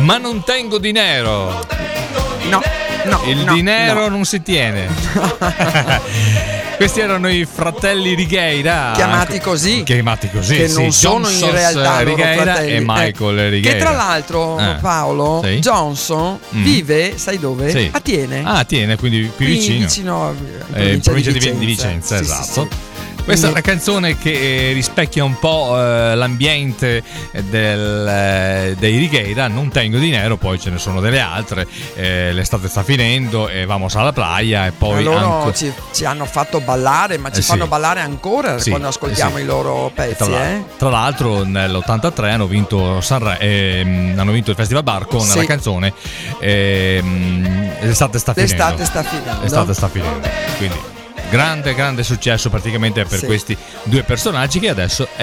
Ma non tengo dinero. No. Il dinero non si tiene. Questi erano i fratelli Righeira, chiamati così, che non sono in realtà Righeira e Michael Righeira. Che tra l'altro, Paolo, sì? Johnson vive, sai dove? Sì. A Tiene. A Tiene, quindi qui vicino a provincia di Vicenza, sì, esatto. Sì. Questa è una canzone che rispecchia un po' l'ambiente dei Righeira. Non tengo dinero, poi ce ne sono delle altre. L'estate sta finendo e vamos alla playa. E poi loro ci hanno fatto ballare, ma ci fanno ballare ancora quando ascoltiamo i loro pezzi. Tra l'altro nell'83 hanno vinto il Festival Bar con la canzone L'estate sta finendo. Quindi grande successo praticamente per questi due personaggi che adesso